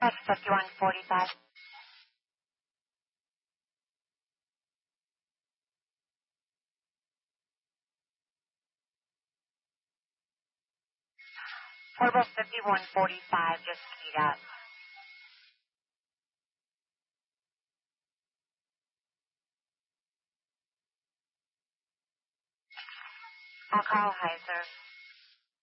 That's 5145. Portable 5145 just keyed up. I'll call Heiser.